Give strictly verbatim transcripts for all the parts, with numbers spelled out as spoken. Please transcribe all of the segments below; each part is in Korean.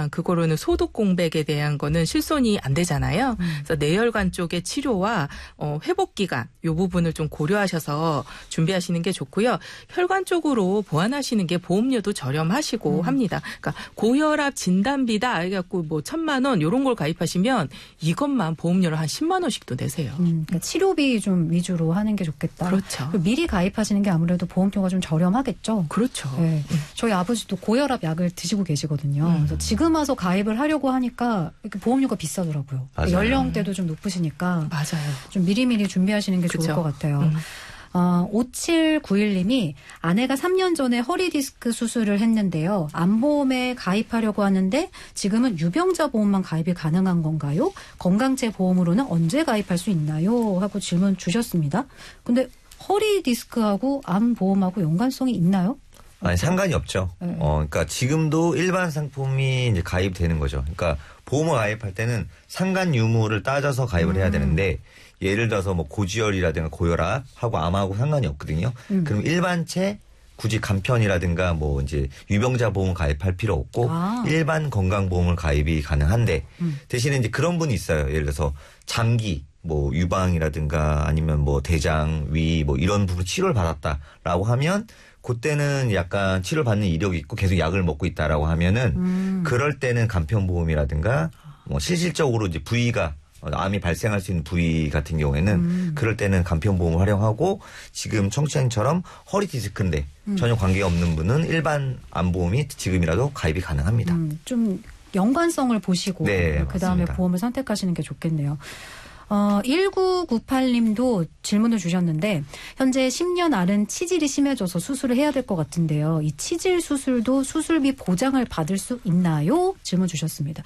하지만 그거로는 소득 공백에 대한 거는 실손이 안 되잖아요. 음. 그래서 뇌혈관 쪽의 치료와 어, 회복 기간 이 부분을 좀 고려하셔서 준비하시는 게 좋고요. 혈관 쪽으로 보완하시는 게 보험료도 저렴하시고 음. 합니다. 그러니까 고혈압 진단비다 해갖고 뭐 천만 원 이런 걸 가입하시면 이것만 보험료를 한 십만 원씩도 내세요. 음, 그러니까 치료비 좀 위주로 하는 게 좋겠다. 그렇죠. 미리 가입하시는 게 아무래도 보험료가 좀 저렴하겠죠. 그렇죠. 네. 음. 저희 아버지도 고혈압 약을 드시고 계시거든요. 음. 그래서 지금 와서 가입을 하려고 하니까 이렇게 보험료가 비싸더라고요. 맞아요. 연령대도 좀 높으시니까 맞아요. 좀 미리미리 준비하시는 게 그쵸. 좋을 것 같아요. 음. 어, 오칠구일 님이 아내가 삼 년 전에 허리 디스크 수술을 했는데요. 암보험에 가입하려고 하는데 지금은 유병자 보험만 가입이 가능한 건가요? 건강체 보험으로는 언제 가입할 수 있나요? 하고 질문 주셨습니다. 근데 허리 디스크하고 암보험하고 연관성이 있나요? 아니, 상관이 없죠. 네. 어, 그러니까 지금도 일반 상품이 이제 가입되는 거죠. 그러니까 보험을 가입할 때는 상관 유무를 따져서 가입을 음. 해야 되는데 예를 들어서 뭐 고지혈이라든가 고혈압하고 암하고 상관이 없거든요. 음. 그럼 일반체 굳이 간편이라든가 뭐 이제 유병자 보험을 가입할 필요 없고 아. 일반 건강보험을 가입이 가능한데 음. 대신에 이제 그런 분이 있어요. 예를 들어서 장기 뭐 유방이라든가 아니면 뭐 대장, 위 뭐 이런 부분 치료를 받았다라고 하면 그때는 약간 치료를 받는 이력이 있고 계속 약을 먹고 있다라고 하면은 음. 그럴 때는 간편보험이라든가 뭐 실질적으로 이제 부위가 암이 발생할 수 있는 부위 같은 경우에는 음. 그럴 때는 간편보험을 활용하고 지금 청취자님처럼 허리 디스크인데 음. 전혀 관계가 없는 분은 일반 암보험이 지금이라도 가입이 가능합니다. 음, 좀 연관성을 보시고 네, 그다음에 맞습니다. 보험을 선택하시는 게 좋겠네요. 어, 일구구팔 님도 질문을 주셨는데 현재 십 년 앓은 치질이 심해져서 수술을 해야 될 것 같은데요. 이 치질 수술도 수술비 보장을 받을 수 있나요? 질문 주셨습니다.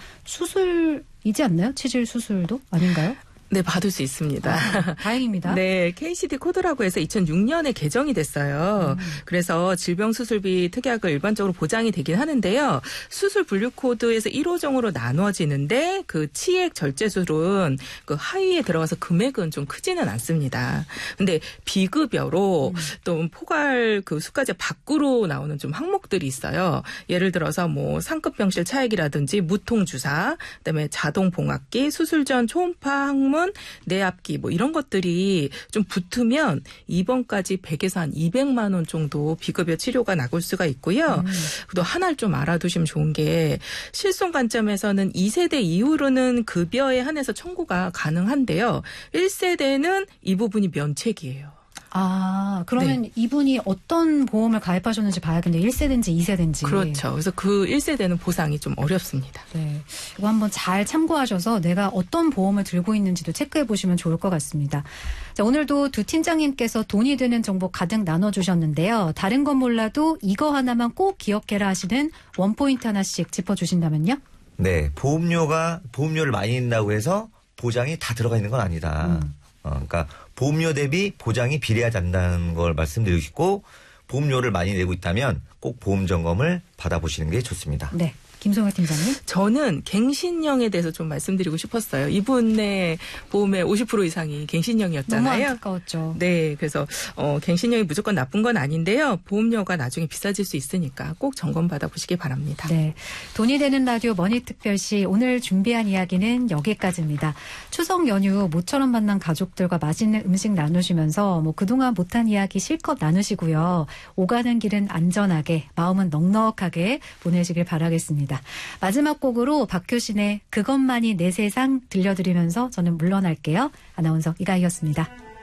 수술이지 않나요? 치질 수술도? 아닌가요? 네, 받을 수 있습니다. 아, 다행입니다. 네, 케이씨디 코드라고 해서 이천육 년에 개정이 됐어요. 음. 그래서 질병수술비 특약을 일반적으로 보장이 되긴 하는데요. 수술 분류 코드에서 일 호종으로 나눠지는데 그 치액 절제술은 그 하위에 들어가서 금액은 좀 크지는 않습니다. 근데 비급여로 음. 또 포괄 그 수가제 밖으로 나오는 좀 항목들이 있어요. 예를 들어서 뭐 상급병실 차액이라든지 무통주사, 그다음에 자동봉합기, 수술 전 초음파 항문 내압기 뭐 이런 것들이 좀 붙으면 입원까지 백에서 한 이백만 원 정도 비급여 치료가 나올 수가 있고요. 음. 또 하나를 좀 알아두시면 좋은 게 실손 관점에서는 이 세대 이후로는 급여에 한해서 청구가 가능한데요. 일 세대는 이 부분이 면책이에요. 아, 그러면 네. 이분이 어떤 보험을 가입하셨는지 봐야겠네요. 일 세대인지 이 세대인지. 그렇죠. 그래서 그 일 세대는 보상이 좀 어렵습니다. 네. 이거 한번 잘 참고하셔서 내가 어떤 보험을 들고 있는지도 체크해 보시면 좋을 것 같습니다. 자, 오늘도 두 팀장님께서 돈이 드는 정보 가득 나눠주셨는데요. 다른 건 몰라도 이거 하나만 꼭 기억해라 하시는 원포인트 하나씩 짚어주신다면요? 네. 보험료가, 보험료를 많이 낸다고 해서 보장이 다 들어가 있는 건 아니다. 음. 어, 그러니까 보험료 대비 보장이 비례하지 않는다는 걸 말씀드리고 싶고 보험료를 많이 내고 있다면 꼭 보험 점검을 받아보시는 게 좋습니다. 네. 김성일 팀장님. 저는 갱신형에 대해서 좀 말씀드리고 싶었어요. 이분의 보험의 오십 퍼센트 이상이 갱신형이었잖아요. 너무 안타까웠죠. 네. 그래서 어, 갱신형이 무조건 나쁜 건 아닌데요. 보험료가 나중에 비싸질 수 있으니까 꼭 점검 받아보시기 바랍니다. 네. 돈이 되는 라디오 머니특별시 오늘 준비한 이야기는 여기까지입니다. 추석 연휴 모처럼 만난 가족들과 맛있는 음식 나누시면서 뭐 그동안 못한 이야기 실컷 나누시고요. 오가는 길은 안전하게 마음은 넉넉하게 보내시길 바라겠습니다. 마지막 곡으로 박효신의 그것만이 내 세상 들려드리면서 저는 물러날게요. 아나운서 이가희였습니다.